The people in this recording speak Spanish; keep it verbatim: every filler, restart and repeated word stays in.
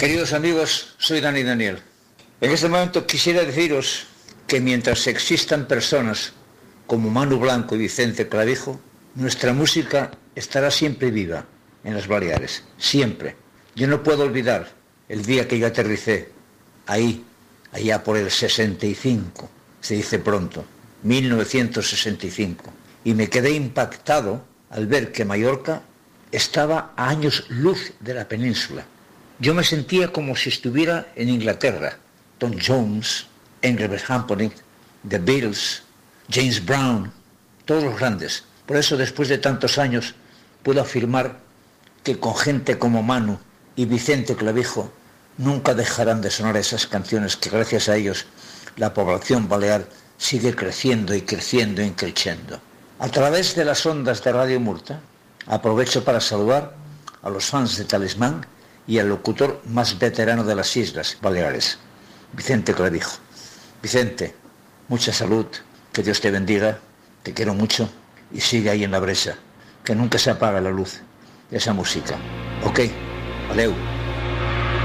Queridos amigos, soy Dani Daniel. En este momento quisiera deciros que mientras existan personas como Manu Blanco y Vicente Clavijo, nuestra música estará siempre viva en las Baleares, siempre. Yo no puedo olvidar el día que yo aterricé ahí, allá por el sesenta y cinco, se dice pronto, mil novecientos sesenta y cinco, y me quedé impactado al ver que Mallorca estaba a años luz de la península. Yo me sentía como si estuviera en Inglaterra. Tom Jones, Engelbert Humperdinck, The Beatles, James Brown, todos los grandes. Por eso, después de tantos años, puedo afirmar que con gente como Manu y Vicente Clavijo nunca dejarán de sonar esas canciones que gracias a ellos la población balear sigue creciendo y creciendo y creciendo. A través de las ondas de Radio Murta, aprovecho para saludar a los fans de Talismán y al locutor más veterano de las Islas Baleares, Vicente Clavijo. Vicente, mucha salud, que Dios te bendiga, te quiero mucho y sigue ahí en la brecha, que nunca se apaga la luz de esa música. Ok, adeu.